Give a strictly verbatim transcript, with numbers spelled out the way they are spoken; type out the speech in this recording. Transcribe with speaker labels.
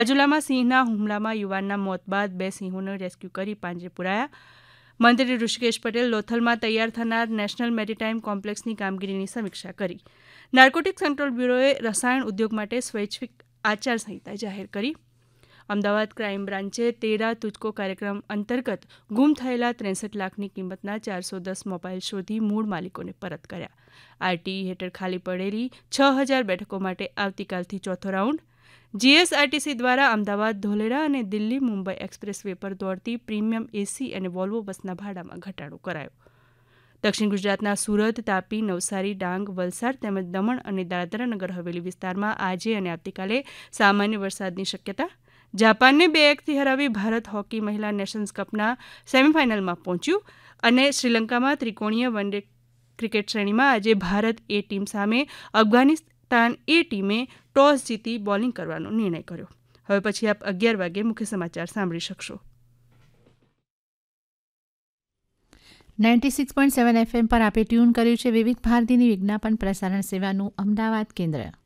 Speaker 1: રાજુલામાં સિંહના હુમલામાં યુવાનના મોત બાદ બે સિંહોને રેસ્ક્યુ કરી પાંજરે પુરાયા. મંત્રી ઋષિકેશ પટેલ લોથલમાં તૈયાર થનાર નેશનલ મેરીટાઈમ કોમ્પ્લેક્સની કામગીરીની સમીક્ષા કરી. નાર્કોટિક્સ કંટ્રોલ બ્યુરોએ રસાયણ ઉદ્યોગ માટે સ્વૈચ્છિક આચારસંહિતા જાહેર કરી. અમદાવાદ ક્રાઇમ બ્રાન્ચે તેરા તુજકો કાર્યક્રમ અંતર્ગત ગુમ થયેલા ત્રેસઠ લાખની કિંમતના ચારસો દસ મોબાઈલ શોધી મૂળ માલિકોને પરત કર્યા. આરટીઈ હેઠળ ખાલી પડેલી છ હજાર બેઠકો માટે આવતીકાલથી ચોથો રાઉન્ડ. જીએસઆરટીસી દ્વારા અમદાવાદ ધોલેરા અને દિલ્હી મુંબઈ એક્સપ્રેસ વે પર દોડતી પ્રીમિયમ એસી અને વોલ્વો બસના ભાડામાં ઘટાડો કરાયો. દક્ષિણ ગુજરાતના સુરત, તાપી, નવસારી, ડાંગ, વલસાડ તેમજ દમણ અને દાદરા નગર હવેલી વિસ્તારમાં આજે અને આવતીકાલે સામાન્ય વરસાદની શક્યતા. જાપાનને બે એકથી હરાવી ભારત હોકી મહિલા નેશન્સ કપના સેમીફાઇનલમાં પહોંચ્યું અને શ્રીલંકામાં ત્રિકોણીય વન ડે ક્રિકેટ શ્રેણીમાં આજે ભારત એ ટીમ સામે અફઘાનિસ્તાન એ ટીમે ટોસ જીતી બોલિંગ કરવાનો નિર્ણય કર્યો. હવે પછી આપ અગિયાર વાગે મુખ્ય સમાચાર સાંભળી શકશો.
Speaker 2: Ninety six point seven FM પર આપે ટ્યુન કર્યું છે વિવિધ ભારતીની વિજ્ઞાપન પ્રસારણ સેવાનું અમદાવાદ કેન્દ્ર.